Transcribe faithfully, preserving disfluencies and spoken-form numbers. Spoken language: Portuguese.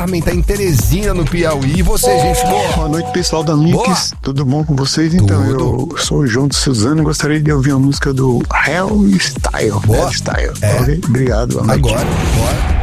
Carmen, tá em Teresina, no Piauí. E você, gente boa? Boa noite, pessoal da Mix. Boa. Tudo bom com vocês? Então, Tudo. eu sou o João de Suzano e gostaria de ouvir a música do Hell Style. Boa. Hell Style. É. Okay? Obrigado. Agora, bora.